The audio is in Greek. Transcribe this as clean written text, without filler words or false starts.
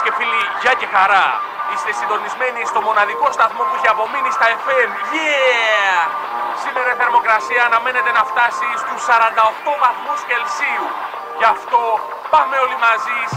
και φίλοι, γεια και χαρά. Είστε συντονισμένοι στο μοναδικό σταθμό που έχει απομείνει στα FM. Yeah! Σήμερα η θερμοκρασία αναμένεται να φτάσει στους 48 βαθμούς Κελσίου. Γι' αυτό πάμε όλοι μαζί